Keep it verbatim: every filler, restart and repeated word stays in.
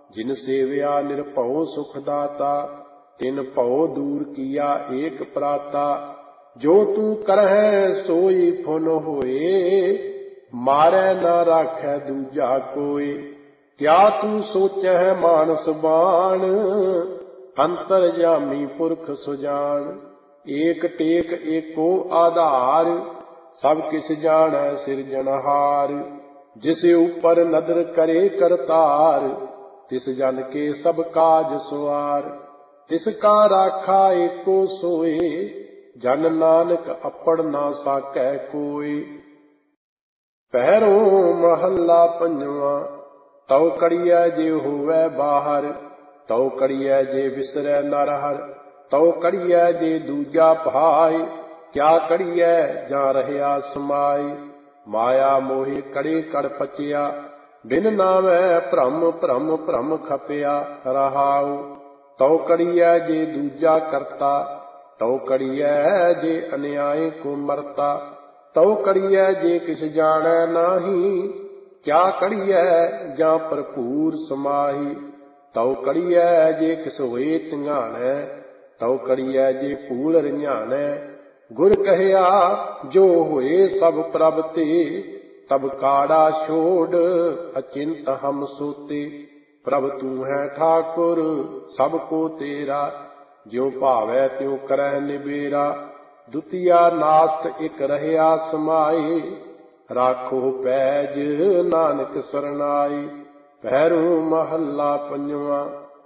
जिन सेव्या निर्भव सुख दाता, तिन भव दूर किया एक प्राता। जो तू करह सोई फुन होए, मारै न राखै दूजा कोई। क्या तू सोचह मानस बाण, अंतरजामी पुरख सुजान। एक टेक एको आधार, सब किस जानै सिरजनहार। जिस ऊपर नदर करे करतार, तिस जन के सब काज सवार। तिसका राखा एको सोए, जन नानक अपड़ ना साकै कोई। पहरों महला पंजवा, तौ कड़ियै जे होवै बाहर। तौ कड़ियै जे विसरै नरहर, तौ कड़ियै जे दूजा भाई। क्या कड़ियै जा रहया समाई, माया मोहि कड़े कड़ पचिया। बिन नामै भ्रम भ्रम भ्रम खपिया रहाऊ। तौ कड़ियै जे दूजा करता, तौ कड़ियै जे अन्याय को मरता। तौ कड़ियै जे किस जानै नाही, क्या कड़ियै जा भरपूर समाही। तौ कड़ियै जे किस होए धिंगाणै, तौ कड़ियै जे भूल रिझाणै। गुर कहया जो होए सब प्रभ ते, तब काड़ा छोड़ अचिंत हम सोते। प्रभ तू है ठाकुर सब को तेरा, ज्यों भावै त्यों करह निबेरा। दुतिया नासक एक रहया समाए, राखो पैज नानक सरनाई। भैरो महला पंजवा।